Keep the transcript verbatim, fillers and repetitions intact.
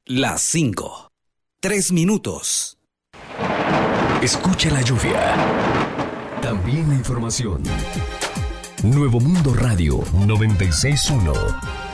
Las cinco. Tres minutos. Escucha la lluvia. También la información. Nuevo Mundo Radio noventa y seis punto uno.